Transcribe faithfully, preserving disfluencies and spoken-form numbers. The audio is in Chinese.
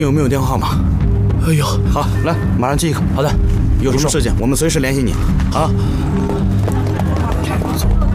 有没有电话号码？ 哎呦， 好，来，马上记一个。 好的， 有什么事情我们随时联系你啊。